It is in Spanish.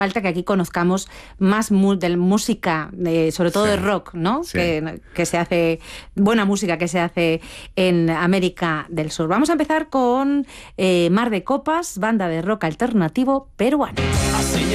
falta que aquí conozcamos más de música, sobre todo de rock, ¿no? Sí. Que se hace, buena música que se hace en América del Sur. Vamos a empezar con Mar de Copas, banda de rock alternativo peruano.